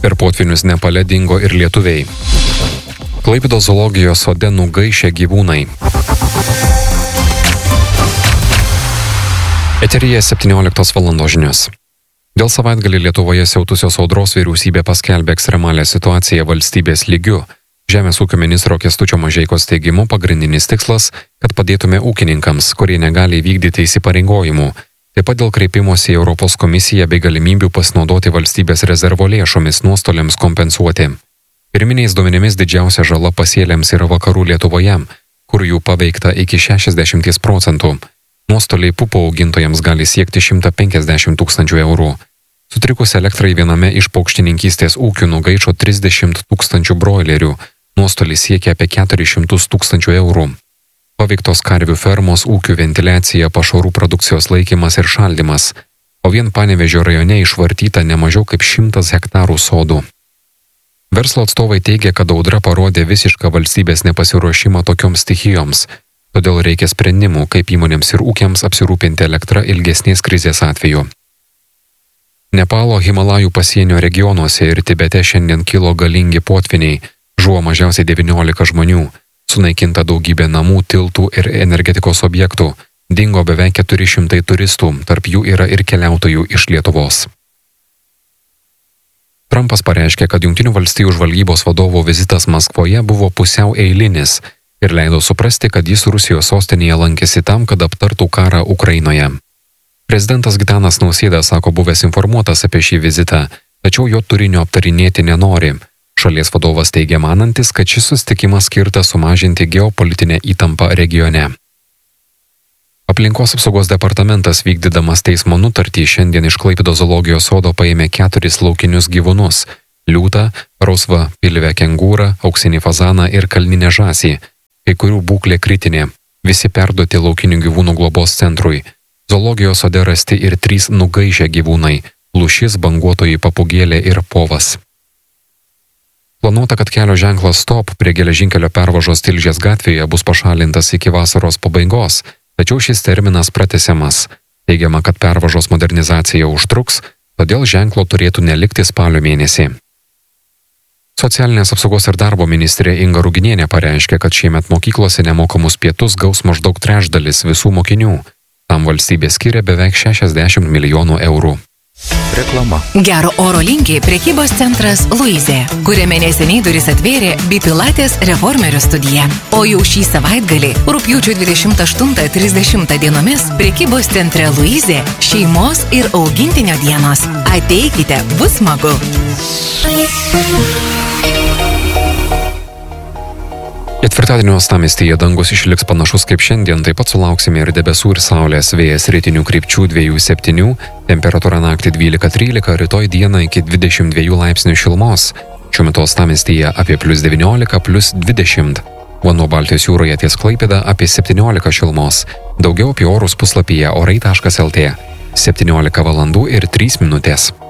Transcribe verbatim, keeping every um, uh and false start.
Per potvinius Nepale dingo ir lietuviai. Klaipėdos zoologijos sode nugaišę gyvūnai. Eteryje septynioliktos valandos žinios. Dėl savaitgalį Lietuvoje siautusios audros vyriausybė paskelbė ekstremalią situaciją valstybės lygiu. Žemės ūkio ministro Kęstučio Mažeikos teigimu pagrindinis tikslas, kad padėtume ūkininkams, kurie negali vykdyti įsipareigojimų. Taip pat dėl kreipimosi į Europos komisiją bei galimybių pasinaudoti valstybės rezervo lėšomis nuostoliams kompensuoti. Pirminiais duomenimis didžiausia žala pasėliams yra vakarų Lietuvoje, kur jų paveikta iki šešiasdešimt procentų. Nuostoliai pupų augintojams gali siekti šimtą penkiasdešimt tūkstančių eurų. Sutrikus elektrai viename iš paukštininkystės ūkių nugaišo trisdešimt tūkstančių broilerių, nuostolis siekia apie keturis šimtus tūkstančių eurų. Paveiktos karvių fermos, ūkių ventiliacija, pašarų produkcijos laikymas ir šaldymas, o vien Panevėžio rajone išvartyta ne mažiau kaip šimtas hektarų sodų. Verslo atstovai teigia, kad audra parodė visišką valstybės nepasiruošimą tokioms stichijoms, todėl reikia sprendimų, kaip įmonėms ir ūkiams apsirūpinti elektrą ilgesnės krizės atveju. Nepalo Himalajų pasienio regionuose ir Tibete šiandien kilo galingi potviniai, žuvo mažiausiai devyniolika žmonių. Sunaikinta daugybė namų, tiltų ir energetikos objektų, dingo beveik keturi šimtai turistų, tarp jų yra ir keliautojų iš Lietuvos. Trumpas pareiškė, kad Jungtinių valstijų žvalgybos vadovo vizitas Maskvoje buvo pusiau eilinis ir leido suprasti, kad jis Rusijos sostinėje lankėsi tam, kad aptartų karą Ukrainoje. Prezidentas Gitanas Nausėda sako buvęs informuotas apie šį vizitą, tačiau jo turinio aptarinėti nenori. Šalies vadovas teigia manantis, kad šis susitikimas skirtas sumažinti geopolitinę įtampą regione. Aplinkos apsaugos departamentas vykdydamas teismo nutartį šiandien iš Klaipėdos zoologijos sodo paėmė keturis laukinius gyvūnus – liūtą, rausvą pilvę kengūrą, auksinį fazaną ir kalninę žąsį, kai kurių būklė kritinė, visi perduoti laukinių gyvūnų globos centrui. Zoologijos sode rasti ir trys nugaišę gyvūnai – lūšis, banguotoji papūgėlė ir povas. Planuota, kad kelio ženklas Stop prie geležinkelio pervažos Tilžės gatvėje bus pašalintas iki vasaros pabaigos, tačiau šis terminas pratęsiamas. Teigiama, kad pervažos modernizacija užtruks, todėl ženklo turėtų nelikti spalio mėnesį. Socialinės apsaugos ir darbo ministrė Inga Ruginienė pareiškė, kad šiemet mokyklose nemokamus pietus gaus maždaug trečdalis visų mokinių. Tam valstybė skiria beveik šešiasdešimt milijonų eurų. Reklama. Gero oro linki prekybos centras Luizė, kuriame neseniai duris atvėrė Bipilatės reformerio studija. O jau šį savaitgalį, rugpjūčio dvidešimt aštuntą trisdešimtą dienomis, prekybos centre Luizė šeimos ir augintinio dienos. Ateikite, bus smagu. Ketvirtadienio uostamiestyje dangus išliks panašus kaip šiandien, taip pat sulauksime ir debesų ir saulės, vėjas rytinių krypčių dviejų septynių, temperatūra naktį dvylika trylika, rytoj dieną iki dvidešimt dviejų laipsnių šilumos. Šiuo metu uostamiestyje apie plius devyniolika, plius dvidešimt. O nuo Baltijos jūroje ties Klaipėda apie septyniolika šilumos. Daugiau apie orus puslapyje orai taškas lt. septyniolika valandų ir trys minutės.